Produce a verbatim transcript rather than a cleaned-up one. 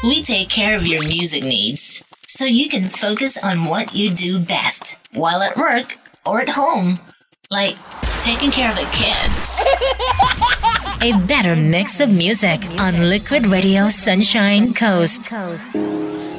We take care of your music needs so you can focus on what you do best while at work or at home, like taking care of the kids. A better mix of music on Liquid Radio Sunshine Coast.